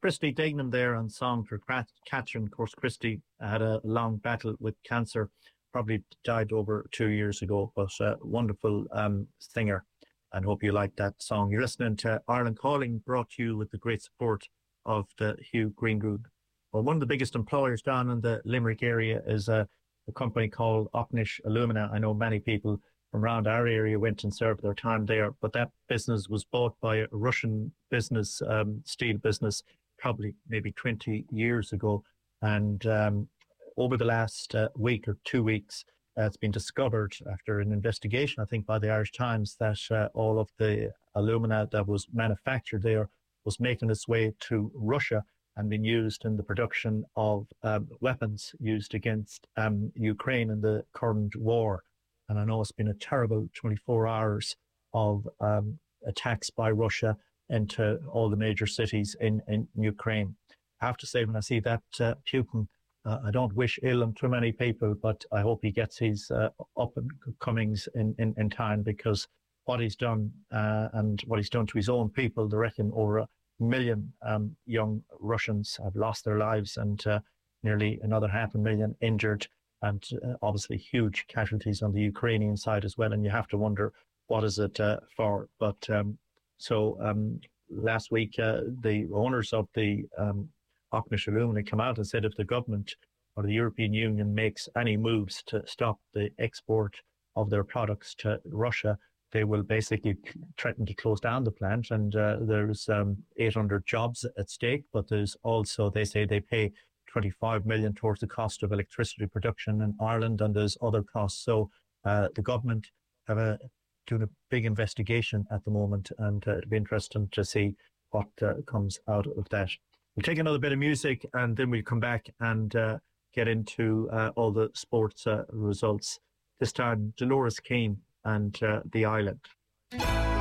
Christy Dignam there on song for Catherine. Of course, Christy had a long battle with cancer, probably died over 2 years ago, but wonderful singer, and hope you like that song. You're listening to Ireland Calling, brought to you with the great support of the Hugh Green Group. Well, one of the biggest employers down in the Limerick area is a company called Auchnish Alumina. I know many people from around our area went and served their time there, but that business was bought by a Russian business, steel business, probably maybe 20 years ago. And over the last week or 2 weeks, it's been discovered after an investigation, I think, by the Irish Times, that all of the alumina that was manufactured there was making its way to Russia and being used in the production of weapons used against Ukraine in the current war. And I know it's been a terrible 24 hours of attacks by Russia into all the major cities in Ukraine. I have to say, when I see that Putin, I don't wish ill on too many people, but I hope he gets his up and comings in time, because what he's done and what he's done to his own people, they reckon over 1 million young Russians have lost their lives, and nearly another 500,000 injured, and obviously huge casualties on the Ukrainian side as well. And you have to wonder, what is it for? But last week, the owners of the Auchnish Alumina come out and said, if the government or the European Union makes any moves to stop the export of their products to Russia, they will basically threaten to close down the plant. And there's 800 jobs at stake, but there's also, they say they pay 25 million towards the cost of electricity production in Ireland, and there's other costs. So the government have doing a big investigation at the moment, and it'll be interesting to see what comes out of that. We'll take another bit of music, and then we'll come back and get into all the sports results. This time, Dolores Keane and The Island.